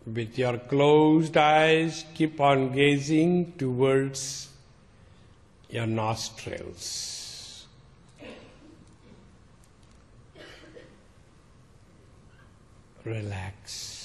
With your closed eyes, keep on gazing towards your nostrils. Relax.